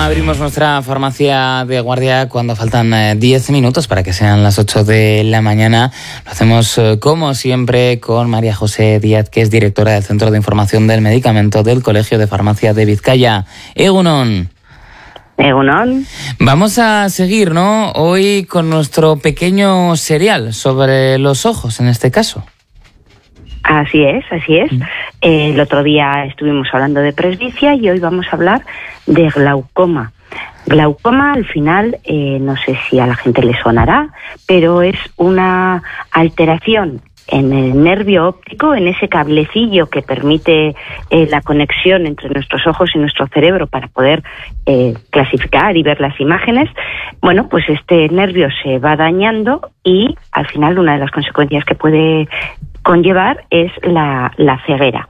Abrimos nuestra farmacia de guardia cuando faltan 10 minutos para que sean las 8 de la mañana. Lo hacemos como siempre con María José Díaz, que es directora del Centro de Información del Medicamento del Colegio de Farmacia de Vizcaya. Egunon. Egunon. Vamos a seguir, ¿no?, hoy con nuestro pequeño serial sobre los ojos, en este caso. Así es, así es. El otro día estuvimos hablando de presbicia y hoy vamos a hablar de glaucoma. Glaucoma, al final, no sé si a la gente le sonará, pero es una alteración en el nervio óptico, en ese cablecillo que permite la conexión entre nuestros ojos y nuestro cerebro para poder clasificar y ver las imágenes. Bueno, pues este nervio se va dañando y al final una de las consecuencias que puede conllevar es la ceguera.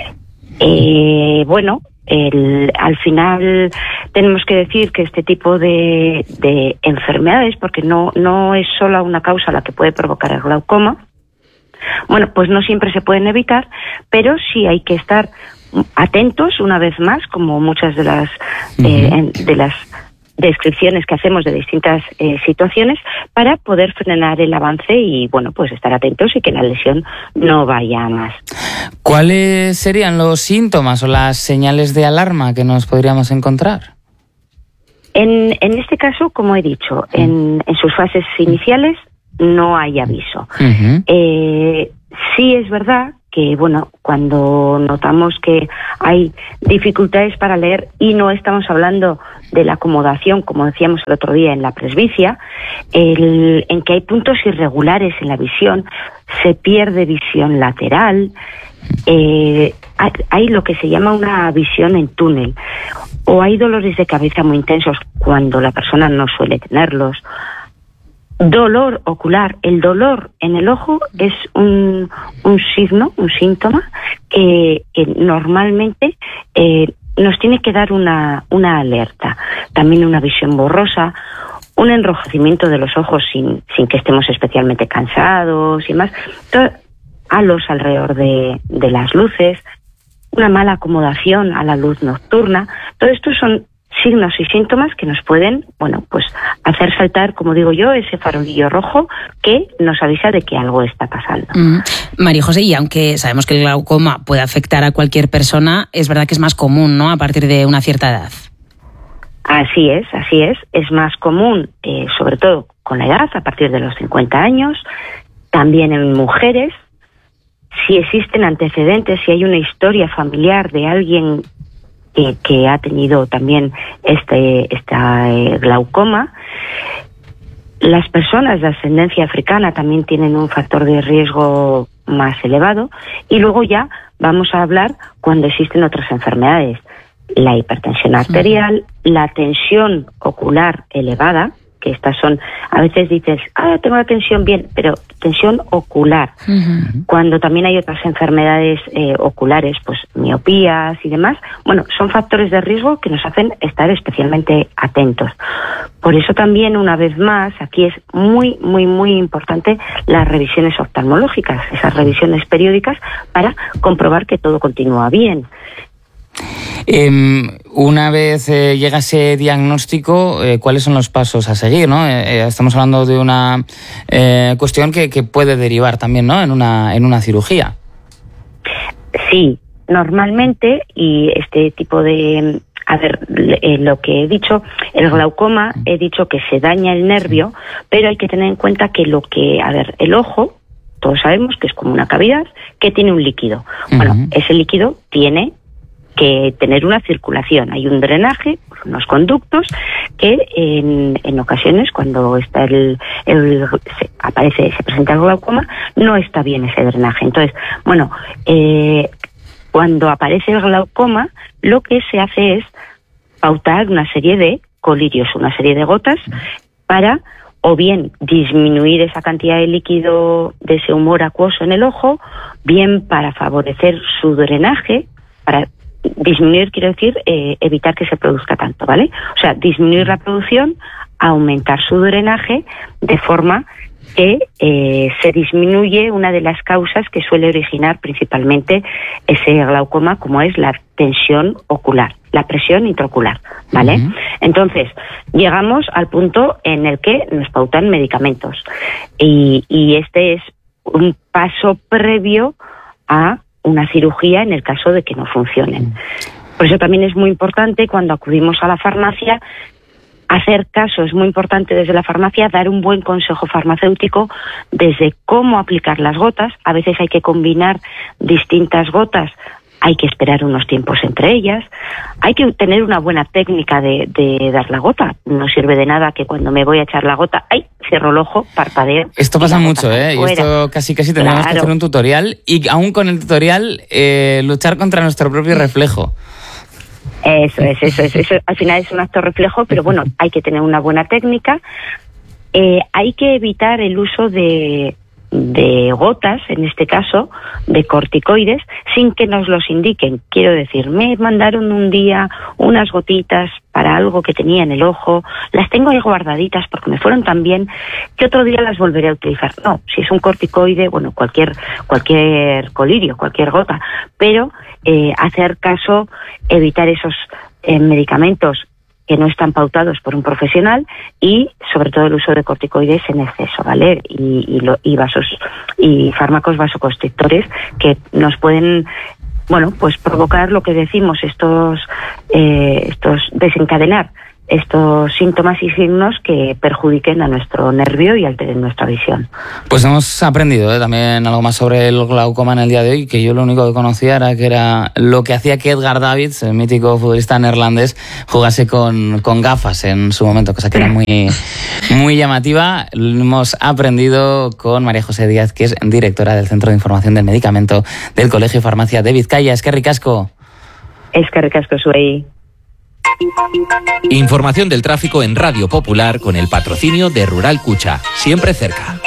Al final tenemos que decir que este tipo de enfermedades, porque no es sola una causa la que puede provocar el glaucoma, bueno, pues no siempre se pueden evitar, pero sí hay que estar atentos una vez más, como muchas de las descripciones que hacemos de distintas situaciones, para poder frenar el avance y, bueno, pues estar atentos y que la lesión no vaya a más. ¿Cuáles serían los síntomas o las señales de alarma que nos podríamos encontrar? En este caso, como he dicho, en sus fases iniciales no hay aviso. Sí es verdad que, bueno, cuando notamos que hay dificultades para leer, y no estamos hablando de la acomodación, como decíamos el otro día en la presbicia, en que hay puntos irregulares en la visión, se pierde visión lateral, hay lo que se llama una visión en túnel, o hay dolores de cabeza muy intensos cuando la persona no suele tenerlos. Dolor ocular. El dolor en el ojo es un signo, un síntoma que normalmente nos tiene que dar una alerta. También una visión borrosa, un enrojecimiento de los ojos sin que estemos especialmente cansados y demás, halos alrededor de las luces, una mala acomodación a la luz nocturna. Todo esto son signos y síntomas que nos pueden, bueno, pues hacer saltar, como digo yo, ese farolillo rojo que nos avisa de que algo está pasando. María José, y aunque sabemos que el glaucoma puede afectar a cualquier persona, es verdad que es más común, ¿no?, a partir de una cierta edad. Así es. Es más común, sobre todo con la edad, a partir de los 50 años, también en mujeres. Si existen antecedentes, si hay una historia familiar de alguien que ha tenido también esta glaucoma. Las personas de ascendencia africana también tienen un factor de riesgo más elevado, y luego ya vamos a hablar cuando existen otras enfermedades: la hipertensión arterial, la tensión ocular elevada, que estas son, a veces dices, tengo la tensión bien, pero tensión ocular. Cuando también hay otras enfermedades oculares, pues miopías y demás, bueno, son factores de riesgo que nos hacen estar especialmente atentos. Por eso también, una vez más, aquí es muy, muy, muy importante las revisiones oftalmológicas, esas revisiones periódicas para comprobar que todo continúa bien. Una vez llega ese diagnóstico, ¿cuáles son los pasos a seguir, ¿no? Estamos hablando de una cuestión que puede derivar también, ¿no?, en una cirugía. Sí, normalmente, y este tipo de... lo que he dicho, el glaucoma, he dicho que se daña el nervio, pero hay que tener en cuenta que el ojo, todos sabemos que es como una cavidad que tiene un líquido. Bueno, ese líquido tiene que tener una circulación. Hay un drenaje, unos conductos que en ocasiones, cuando está se presenta el glaucoma, no está bien ese drenaje. Entonces, bueno, cuando aparece el glaucoma, lo que se hace es pautar una serie de colirios, una serie de gotas, para o bien disminuir esa cantidad de líquido, de ese humor acuoso en el ojo, bien para favorecer su drenaje, para disminuir, quiero decir, evitar que se produzca tanto, ¿vale? O sea, disminuir la producción, aumentar su drenaje, de forma que se disminuye una de las causas que suele originar principalmente ese glaucoma, como es la tensión ocular, la presión intraocular, ¿vale? Uh-huh. Entonces, llegamos al punto en el que nos pautan medicamentos y este es un paso previo a una cirugía en el caso de que no funcionen. Por eso también es muy importante cuando acudimos a la farmacia hacer caso, es muy importante desde la farmacia dar un buen consejo farmacéutico desde cómo aplicar las gotas. A veces hay que combinar distintas gotas, hay que esperar unos tiempos entre ellas, hay que tener una buena técnica de dar la gota. No sirve de nada que cuando me voy a echar la gota, ¡ay!, cierro el ojo, parpadeo. Esto pasa mucho, ¿eh? Y esto casi tendríamos que hacer un tutorial y aún con el tutorial luchar contra nuestro propio reflejo. Eso. Al final es un acto reflejo, pero bueno, hay que tener una buena técnica. Hay que evitar el uso de gotas, en este caso, de corticoides, sin que nos los indiquen. Quiero decir, me mandaron un día unas gotitas para algo que tenía en el ojo, las tengo ahí guardaditas porque me fueron tan bien que otro día las volveré a utilizar. No, si es un corticoide, bueno, cualquier colirio, cualquier gota, pero hacer caso, evitar esos medicamentos que no están pautados por un profesional y sobre todo el uso de corticoides en exceso, ¿vale? Y fármacos vasoconstrictores que nos pueden, bueno, pues provocar lo que decimos, desencadenar estos síntomas y signos que perjudiquen a nuestro nervio y alteren nuestra visión. Pues hemos aprendido también algo más sobre el glaucoma en el día de hoy, que yo lo único que conocía era lo que hacía que Edgar Davids, el mítico futbolista neerlandés, jugase con gafas en su momento, cosa que era muy llamativa. Lo hemos aprendido con María José Díaz, que es directora del Centro de Información del Medicamento del Colegio de Farmacia de Vizcaya. Eskerrik asko. Eskerrik asko zuei. Información del tráfico en Radio Popular con el patrocinio de Rural Cucha, siempre cerca.